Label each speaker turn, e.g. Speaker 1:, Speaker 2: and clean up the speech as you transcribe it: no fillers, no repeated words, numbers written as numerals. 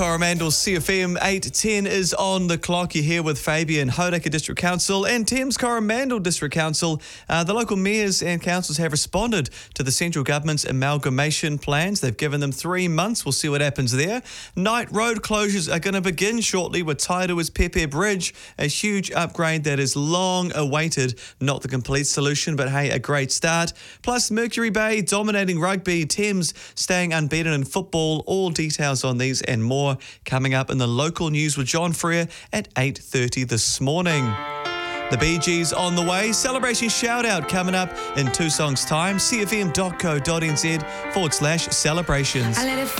Speaker 1: Coromandel CFM 810 is on the clock. You're here with Fabian, Hauraki District Council and Thames Coromandel District Council. The local mayors and councils have responded to the central government's amalgamation plans. They've given them 3 months. We'll see what happens there. Night road closures are going to begin shortly with Tairua's Pepe Bridge, a huge upgrade that is long awaited. Not the complete solution, but hey, a great start. Plus Mercury Bay dominating rugby, Thames staying unbeaten in football. All details on these and more coming up in the local news with John Freer at 8:30 this morning. The Bee Gees on the way. Celebration shout out coming up in 2 songs' time. cfm.co.nz/celebrations.